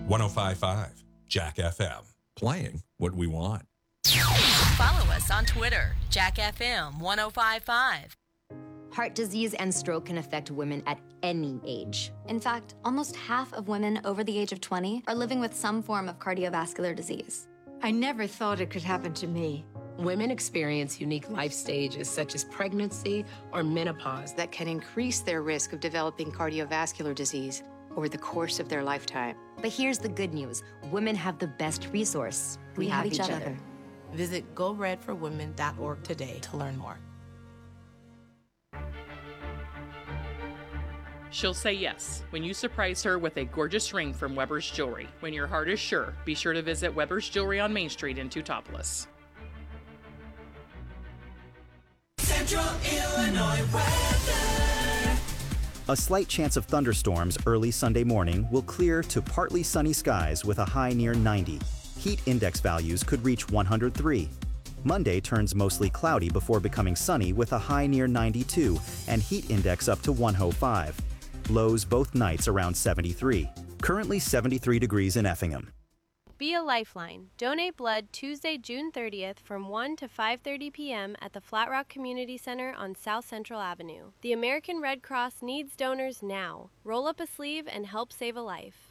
1055 Jack FM. Playing what we want. Follow us on Twitter, Jack FM 1055. Heart disease and stroke can affect women at any age. In fact, almost half of women over the age of 20 are living with some form of cardiovascular disease. I never thought it could happen to me. Women experience unique life stages such as pregnancy or menopause That can increase their risk of developing cardiovascular disease over the course of their lifetime. But here's the good news. Women have the best resource. We have each other. Visit GoRedForWomen.org today to learn more. She'll say yes when you surprise her with a gorgeous ring from Weber's Jewelry. When your heart is sure, be sure to visit Weber's Jewelry on Main Street in Teutopolis. Central Illinois weather. A slight chance of thunderstorms early Sunday morning will clear to partly sunny skies with a high near 90. Heat index values could reach 103. Monday turns mostly cloudy before becoming sunny with a high near 92 and heat index up to 105. Lows both nights around 73. Currently 73 degrees in Effingham. Be a Lifeline. Donate blood Tuesday, June 30th from 1 to 5:30 p.m. at the Flat Rock Community Center on South Central Avenue. The American Red Cross needs donors now. Roll up a sleeve and help save a life.